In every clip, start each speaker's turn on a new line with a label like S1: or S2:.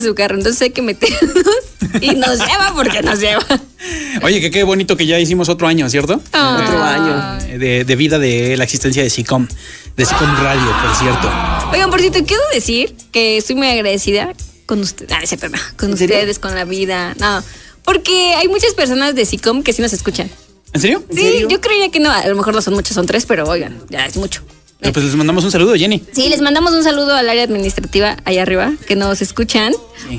S1: su carro, entonces hay que meternos y nos lleva porque nos lleva.
S2: Oye, que qué bonito que ya hicimos otro año, ¿cierto?
S3: Otro año
S2: de vida de la existencia de SICOM Radio, por cierto.
S1: Oigan, por cierto, quiero decir que estoy muy agradecida con ustedes, con ustedes, con la vida, no, porque hay muchas personas de SICOM que sí nos escuchan.
S2: ¿En serio?
S1: Sí, yo creía que no, a lo mejor no son muchos, son 3, pero oigan, ya es mucho.
S2: Pues les mandamos un saludo, Jenny.
S1: Sí, les mandamos un saludo al área administrativa allá arriba, que nos escuchan,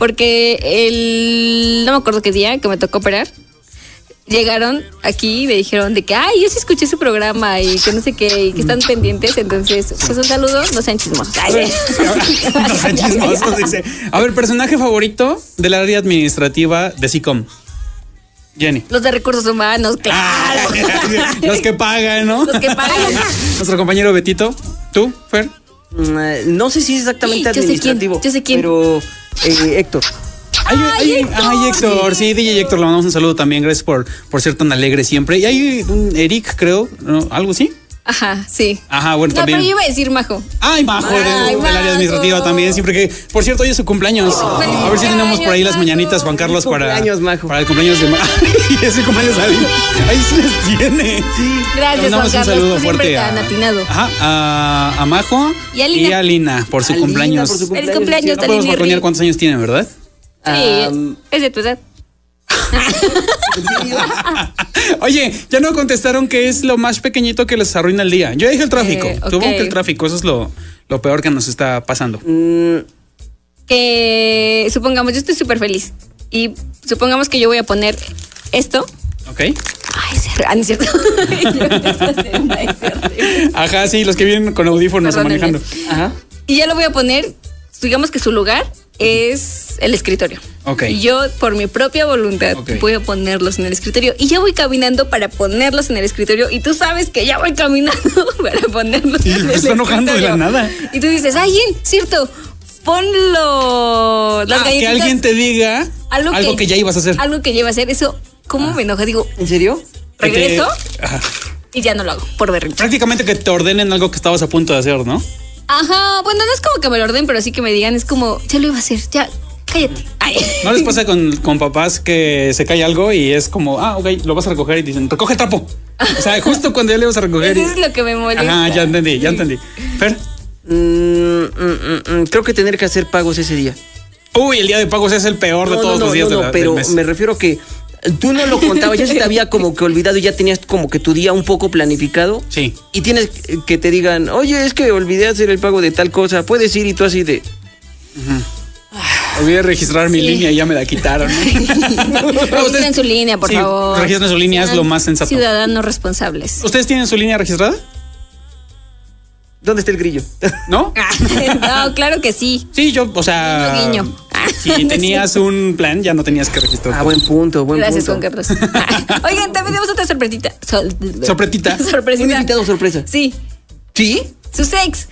S1: porque no me acuerdo qué día que me tocó operar, llegaron aquí y me dijeron de que, yo sí escuché su programa y que no sé qué, y que están pendientes, entonces, pues un saludo, no sean chismosos.
S2: No sean chismosos, dice. A ver, personaje favorito del área administrativa de SICOM. Jenny.
S1: Los de recursos humanos, claro.
S2: Los que pagan, ¿no?
S1: Los que pagan.
S2: Nuestro compañero Betito. ¿Tú, Fer?
S3: No sé si es exactamente administrativo.
S1: Yo sé quién.
S3: Pero Héctor.
S2: Ay, Héctor. Sí, DJ Héctor, le mandamos un saludo también. Gracias por ser tan alegre siempre. Y hay un Eric, creo, ¿no? ¿Algo así?
S1: Ajá, sí.
S2: Ajá, bueno, también.
S1: No, pero yo iba a decir Majo.
S2: Ay, Majo, del área administrativa también, siempre que, por cierto, hoy es su cumpleaños. A ver si tenemos por ahí las mañanitas, Juan Carlos, para el cumpleaños de Majo. Es el cumpleaños de alguien. Ahí sí les tiene.
S1: Sí. Gracias, Juan Carlos.
S2: Un saludo fuerte
S1: tan atinado.
S2: A Majo y a Lina por su cumpleaños.
S1: El cumpleaños
S2: no podemos farronear cuántos años tienen, ¿verdad?
S1: Sí, es de tu edad.
S2: Oye, ya no contestaron qué es lo más pequeñito que les arruina el día. Yo dije el tráfico. Supongo que el tráfico, eso es lo peor que nos está pasando.
S1: Que supongamos, yo estoy súper feliz y supongamos que yo voy a poner esto.
S2: Ok.
S1: Ay, es cierto.
S2: Ajá, sí, los que vienen con audífonos manejando.
S3: Ajá.
S1: Y ya lo voy a poner, digamos que su lugar es el escritorio.
S2: Ok.
S1: Y yo, por mi propia voluntad, voy a ponerlos en el escritorio. Y ya voy caminando para ponerlos en el escritorio. Y tú sabes que ya voy caminando para ponerlos en el escritorio.
S2: Y está enojando de la nada.
S1: Y tú dices, cierto, ponlo. Las galletitas.
S2: Que alguien te diga algo que ya ibas a hacer.
S1: Algo que ya iba a hacer. Eso, ¿cómo me enoja? Digo,
S3: ¿en serio?
S1: Regreso y ya no lo hago, por berrinche.
S2: Prácticamente que te ordenen algo que estabas a punto de hacer, ¿no?
S1: Ajá, bueno, no es como que me lo ordenen, pero sí que me digan, es como, ya lo iba a hacer, ya, cállate. Ay.
S2: ¿No les pasa con papás que se cae algo y es como, ok, lo vas a recoger y dicen, recoge el trapo? O sea, justo cuando ya le vas a recoger.
S1: Eso es lo que me molesta.
S2: Ajá, ya entendí. Fer.
S3: Creo que tener que hacer pagos ese día.
S2: Uy, el día de pagos es el peor de todos los días del mes.
S3: Pero me refiero que tú no lo contabas, ya se te había como que olvidado y ya tenías como que tu día un poco planificado.
S2: Sí.
S3: Y tienes que te digan, oye, es que olvidé hacer el pago de tal cosa, puedes ir, y tú así de...
S2: Olvidé registrar mi línea y ya me la quitaron.
S1: Registren su línea, por favor.
S2: Registren su línea, es lo más sensato.
S1: Ciudadanos responsables.
S2: ¿Ustedes tienen su línea registrada?
S3: ¿Dónde está el grillo?
S2: ¿No?
S1: No, claro que sí.
S2: Sí, yo, o sea...
S1: Guiño.
S2: Si tenías un plan, ya no tenías que registrar.
S3: Buen punto.
S1: Gracias, Juan Carlos. Oigan, también tenemos otra sorpresita.
S2: Sorpresita.
S3: Un invitado sorpresa.
S1: Sí.
S3: ¿Sí?
S1: Su sex.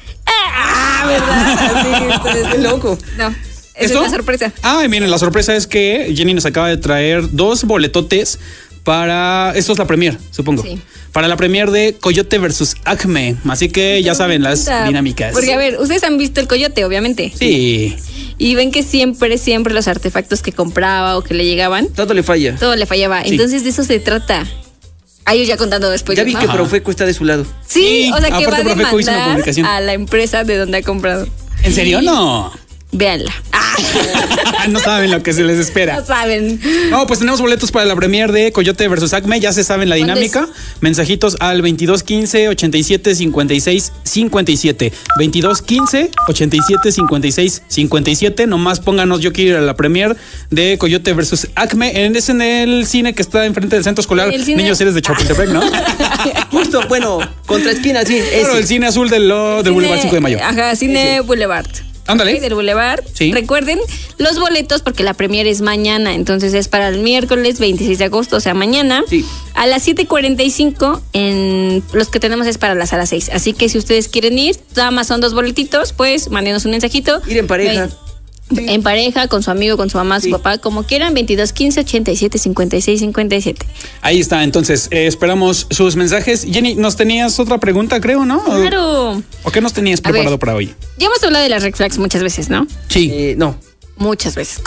S1: ¿Verdad? Sí,
S3: qué loco.
S1: No. Esa es la sorpresa.
S2: Miren, la sorpresa es que Jenny nos acaba de traer 2 boletotes para... Esto es la premier, supongo. Sí. Para la premier de Coyote versus Acme. Así que ya saben las dinámicas.
S1: Porque, a ver, ustedes han visto el Coyote, obviamente.
S2: Sí.
S1: Y ven que siempre los artefactos que compraba o que le llegaban...
S3: Todo le fallaba.
S1: Sí. Entonces, de eso se trata. Ellos ya contando después.
S3: Ya vi que Profeco está de su lado.
S1: Sí, o sea, que va a demandar a la empresa de donde ha comprado.
S2: ¿En serio? No.
S1: Véanla.
S2: No saben lo que se les espera.
S1: No saben.
S2: No, pues tenemos boletos para la premier de Coyote versus Acme. Ya se saben la dinámica. Mensajitos al 2215 87 56 57. 2215 87 56 57. Nomás pónganos, yo quiero ir a la premier de Coyote versus Acme. Es en el cine que está enfrente del centro escolar Niños Héroes de Chapultepec, ¿no?
S3: Justo, bueno, contra esquina, sí.
S2: Claro, el cine azul del Boulevard 5 de Mayo.
S1: Ajá, cine Boulevard.
S2: Ándale.
S1: Del Boulevard.
S2: Sí.
S1: Recuerden los boletos porque la premier es mañana, entonces es para el miércoles 26 de agosto, o sea, mañana.
S3: Sí.
S1: A las 7:45 en los que tenemos es para la sala 6. Así que si ustedes quieren ir, nada más son 2 boletitos, pues mándenos un mensajito.
S3: Ir en pareja.
S1: En pareja, con su amigo, con su mamá, su papá, como quieran, 2215 87 56 57.
S2: Ahí está, entonces, esperamos sus mensajes. Jenny, nos tenías otra pregunta, creo, ¿no?
S1: Claro.
S2: ¿O qué nos tenías preparado para hoy?
S1: Ya hemos hablado de las red flags muchas veces, ¿no?
S2: Sí.
S3: No.
S1: Muchas veces.